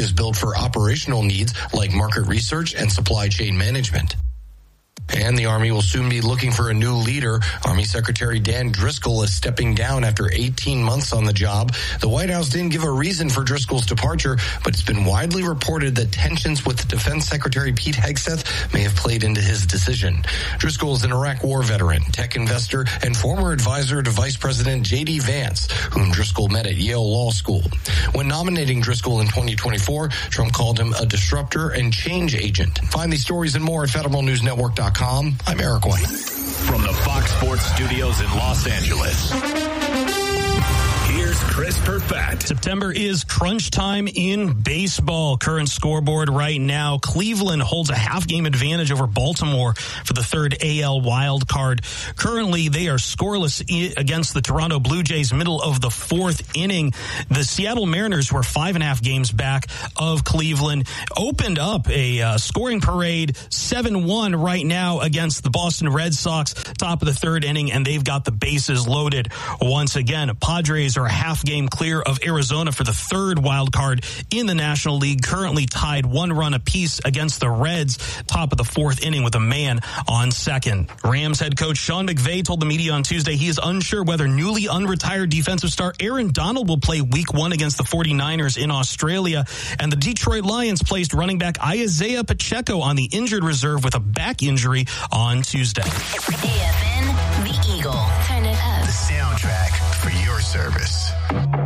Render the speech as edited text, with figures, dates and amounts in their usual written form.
is built for operational needs like market research and supply chain management. And the Army will soon be looking for a new leader. Army Secretary Dan Driscoll is stepping down after 18 months on the job. The White House didn't give a reason for Driscoll's departure, but it's been widely reported that tensions with Defense Secretary Pete Hegseth may have played into his decision. Driscoll is an Iraq War veteran, tech investor, and former advisor to Vice President J.D. Vance, whom Driscoll met at Yale Law School. When nominating Driscoll in 2024, Trump called him a disruptor and change agent. Find these stories and more at federalnewsnetwork.com. I'm Eric White. From the Fox Sports Studios in Los Angeles, here's Chris Perfett. September is crunch time in baseball. Current scoreboard right now, Cleveland holds a half-game advantage over Baltimore for the third AL wild card. Currently, they are scoreless against the Toronto Blue Jays middle of the fourth inning. The Seattle Mariners, who are 5.5 games back of Cleveland, opened up a scoring parade 7-1 right now against the Boston Red Sox, top of the third inning, and they've got the bases loaded once again. Padres are a half game clear of Arizona for the third wild card in the National League, currently tied 1 run apiece against the Reds, top of the fourth inning with a man on second. Rams head coach Sean McVay told the media on Tuesday he is unsure whether newly unretired defensive star Aaron Donald will play week 1 against the 49ers in Australia, and the Detroit Lions placed running back Isaiah Pacheco on the injured reserve with a back injury on Tuesday. AFN, The Eagle. Turn it up. The soundtrack for your service.